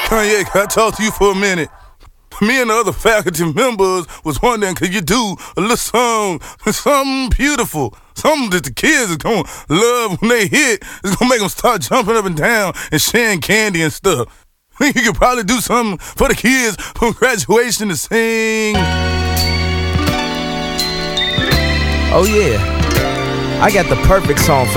Kanye, can I talk to you for a minute? Me and the other faculty members was wondering, could you do a little song, something beautiful, something that the kids are gonna love when they hit. It's gonna make them start jumping up and down and sharing candy and stuff. I think you could probably do something for the kids from graduation to sing. Oh yeah, I got the perfect song for